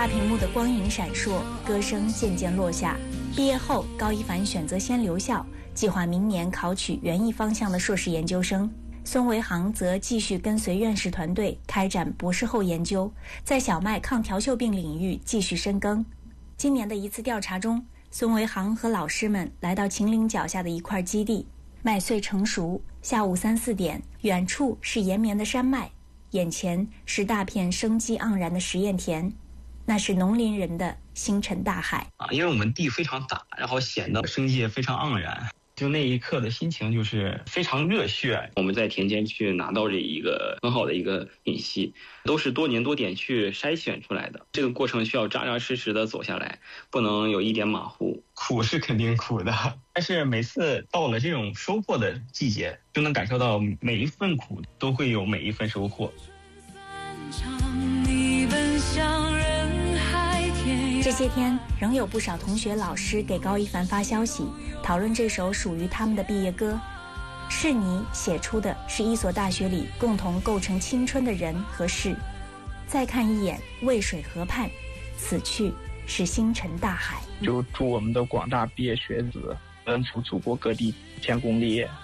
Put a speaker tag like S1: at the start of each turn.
S1: 大屏幕的光影闪烁，歌声渐渐落下。毕业后，高一凡选择先留校，计划明年考取园艺方向的硕士研究生。孙维航则继续跟随院士团队开展博士后研究，在小麦抗调锈病领域继续深耕。今年的一次调查中，孙维航和老师们来到秦岭脚下的一块基地，麦穗成熟，下午3、4点，远处是延绵的山脉，眼前是大片生机盎然的实验田，那是农林人的星辰大海
S2: 因为我们地非常大，然后显得生机也非常盎然，就那一刻的心情就是非常热血。我们在田间去拿到这一个很好的一个信息，都是多年多点去筛选出来的，这个过程需要扎扎实实的走下来，不能有一点马虎。苦是肯定苦的，但是每次到了这种收获的季节，就能感受到每一份苦都会有每一份收获。
S1: 这些天仍有不少同学老师给高一凡发消息，讨论这首属于他们的毕业歌。是你写出的是一所大学里共同构成青春的人和事。再看一眼渭水河畔，此去是星辰大海。
S3: 就祝我们的广大毕业学子奔赴祖国各地，建功立业。